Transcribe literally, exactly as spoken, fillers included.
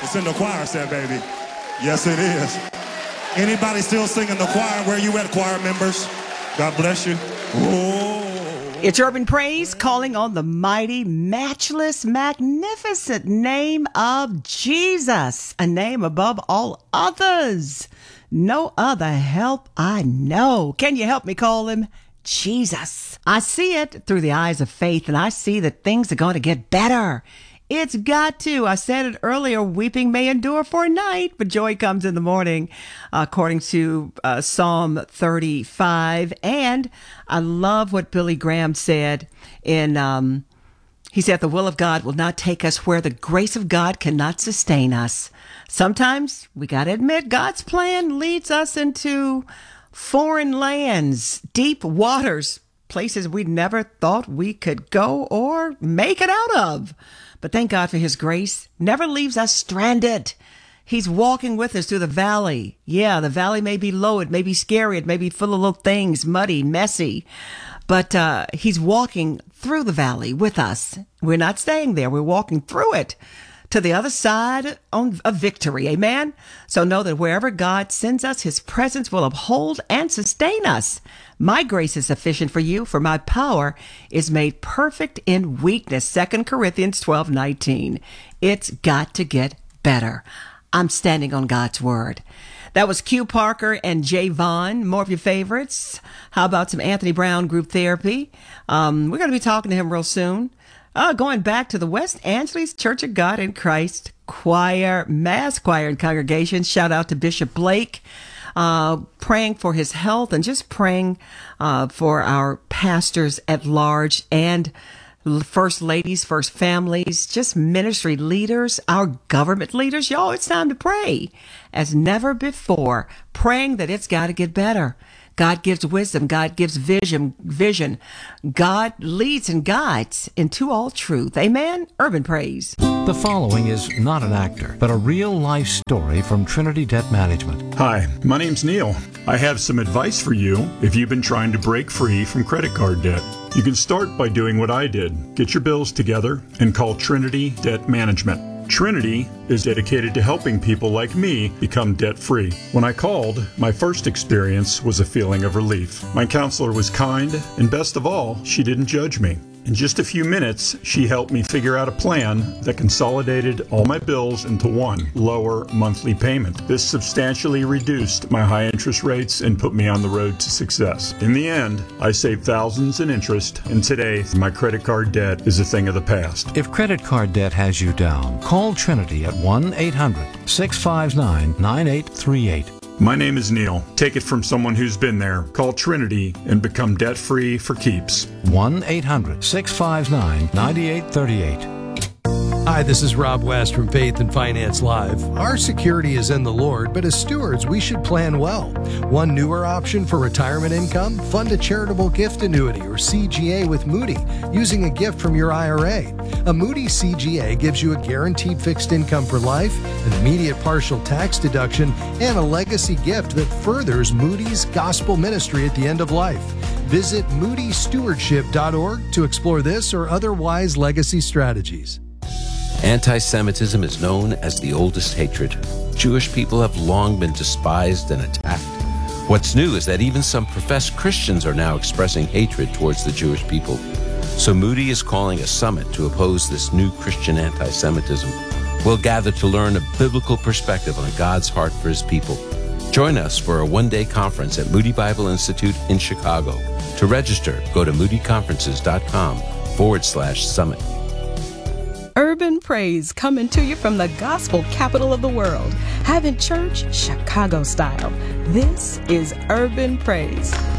It's in the choir set, baby. Yes, it is. Anybody still singing the choir? Where you at, choir members? God bless you. Whoa. It's Urban Praise calling on the mighty, matchless, magnificent name of Jesus, a name above all others. No other help I know. Can you help me call him Jesus? I see it through the eyes of faith, and I see that things are going to get better. It's got to. I said it earlier, weeping may endure for a night, but joy comes in the morning, according to uh, Psalm thirty-five. And I love what Billy Graham said in, um, he said, the will of God will not take us where the grace of God cannot sustain us. Sometimes we got to admit God's plan leads us into foreign lands, deep waters, places we never thought we could go or make it out of. But thank God for his grace. Never leaves us stranded. He's walking with us through the valley. Yeah, the valley may be low. It may be scary. It may be full of little things, muddy, messy. But uh, he's walking through the valley with us. We're not staying there. We're walking through it to the other side of victory. Amen? So know that wherever God sends us, his presence will uphold and sustain us. My grace is sufficient for you, for my power is made perfect in weakness. Second Corinthians twelve nineteen. It's got to get better. I'm standing on God's word. That was Q Parker and Jay Vaughn. More of your favorites. How about some Anthony Brown group therapy? Um, we're going to be talking to him real soon. Uh, going back to the West Angeles Church of God in Christ choir, mass choir and congregation. Shout out to Bishop Blake. Uh, praying for his health and just praying uh, for our pastors at large and first ladies, first families, just ministry leaders, our government leaders. Y'all, it's time to pray as never before, praying that it's got to get better. God gives wisdom. God gives vision. Vision. God leads and guides into all truth. Amen. Urban Praise. The following is not an actor, but a real-life story from Trinity Debt Management. Hi, my name's Neil. I have some advice for you if you've been trying to break free from credit card debt. You can start by doing what I did. Get your bills together and call Trinity Debt Management. Trinity is dedicated to helping people like me become debt-free. When I called, my first experience was a feeling of relief. My counselor was kind, and best of all, she didn't judge me. In just a few minutes, she helped me figure out a plan that consolidated all my bills into one lower monthly payment. This substantially reduced my high interest rates and put me on the road to success. In the end, I saved thousands in interest, and today, my credit card debt is a thing of the past. If credit card debt has you down, call Trinity at one eight hundred six five nine nine eight three eight. My name is Neil. Take it from someone who's been there. Call Trinity and become debt-free for keeps. one eight hundred six five nine nine eight three eight. Hi, this is Rob West from Faith and Finance Live. Our security is in the Lord, but as stewards, we should plan well. One newer option for retirement income, fund a charitable gift annuity or C G A with Moody using a gift from your I R A. A Moody C G A gives you a guaranteed fixed income for life, an immediate partial tax deduction, and a legacy gift that furthers Moody's gospel ministry at the end of life. Visit moody stewardship dot org to explore this or other wise legacy strategies. Anti-Semitism is known as the oldest hatred. Jewish people have long been despised and attacked. What's new is that even some professed Christians are now expressing hatred towards the Jewish people. So Moody is calling a summit to oppose this new Christian anti-Semitism. We'll gather to learn a biblical perspective on God's heart for his people. Join us for a one-day conference at Moody Bible Institute in Chicago. To register, go to moody conferences dot com forward slash summit. Urban Praise coming to you from the gospel capital of the world. Having church Chicago style. This is Urban Praise.